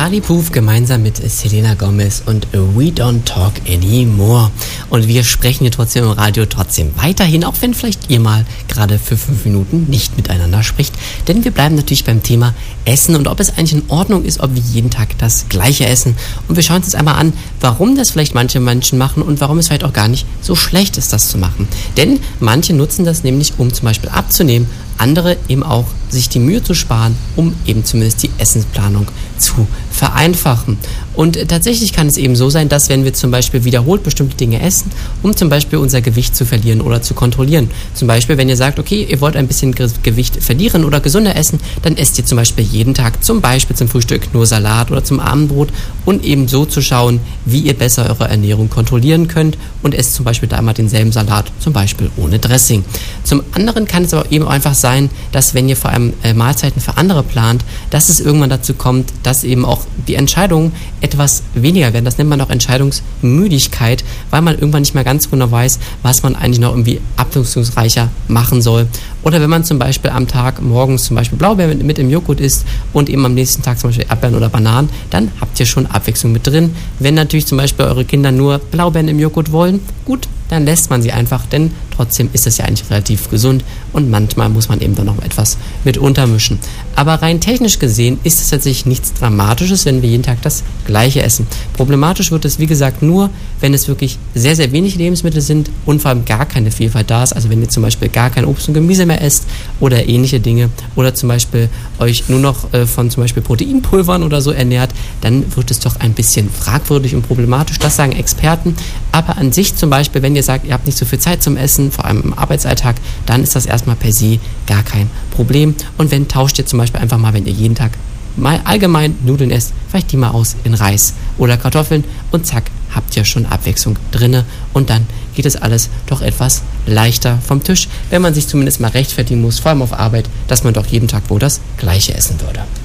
Charlie Puth gemeinsam mit Selena Gomez und We Don't Talk Anymore. Und wir sprechen hier trotzdem im Radio trotzdem weiterhin, auch wenn vielleicht ihr mal gerade für 5 Minuten nicht miteinander spricht. Denn wir bleiben natürlich beim Thema Essen und ob es eigentlich in Ordnung ist, ob wir jeden Tag das Gleiche essen. Und wir schauen uns jetzt einmal an, warum das vielleicht manche Menschen machen und warum es vielleicht auch gar nicht so schlecht ist, das zu machen. Denn manche nutzen das nämlich, um zum Beispiel abzunehmen, andere eben auch sich die Mühe zu sparen, um eben zumindest die Essensplanung zu vereinfachen. Und tatsächlich kann es eben so sein, dass wenn wir zum Beispiel wiederholt bestimmte Dinge essen, um zum Beispiel unser Gewicht zu verlieren oder zu kontrollieren. Zum Beispiel, wenn ihr sagt, okay, ihr wollt ein bisschen Gewicht verlieren oder gesünder essen, dann esst ihr zum Beispiel jeden Tag zum Beispiel zum Frühstück nur Salat oder zum Abendbrot und eben so zu schauen, wie ihr besser eure Ernährung kontrollieren könnt und esst zum Beispiel da mal denselben Salat, zum Beispiel ohne Dressing. Zum anderen kann es aber eben einfach sein, dass wenn ihr vor allem Mahlzeiten für andere plant, dass es irgendwann dazu kommt, dass eben auch die Entscheidungen etwas weniger werden. Das nennt man auch Entscheidungsmüdigkeit, weil man irgendwann nicht mehr ganz genau weiß, was man eigentlich noch irgendwie abwechslungsreicher machen soll. Oder wenn man zum Beispiel am Tag morgens zum Beispiel Blaubeeren mit im Joghurt isst und eben am nächsten Tag zum Beispiel Erdbeeren oder Bananen, dann habt ihr schon Abwechslung mit drin. Wenn natürlich zum Beispiel eure Kinder nur Blaubeeren im Joghurt wollen, gut, dann lässt man sie einfach, denn trotzdem ist es ja eigentlich relativ gesund und manchmal muss man eben dann noch etwas mit untermischen. Aber rein technisch gesehen ist es tatsächlich nichts Dramatisches, wenn wir jeden Tag das Gleiche essen. Problematisch wird es, wie gesagt, nur, wenn es wirklich sehr, sehr wenig Lebensmittel sind und vor allem gar keine Vielfalt da ist. Also wenn ihr zum Beispiel gar kein Obst und Gemüse mehr esst oder ähnliche Dinge oder zum Beispiel euch nur noch von zum Beispiel Proteinpulvern oder so ernährt, dann wird es doch ein bisschen fragwürdig und problematisch. Das sagen Experten. Aber an sich zum Beispiel, wenn ihr sagt, ihr habt nicht so viel Zeit zum Essen, vor allem im Arbeitsalltag, dann ist das erstmal per se gar kein Problem. Und wenn, tauscht ihr zum Beispiel einfach mal, wenn ihr jeden Tag mal allgemein Nudeln esst, vielleicht die mal aus in Reis oder Kartoffeln und zack, habt ihr schon Abwechslung drinne und dann geht es alles doch etwas leichter vom Tisch, wenn man sich zumindest mal rechtfertigen muss, vor allem auf Arbeit, dass man doch jeden Tag wohl das Gleiche essen würde.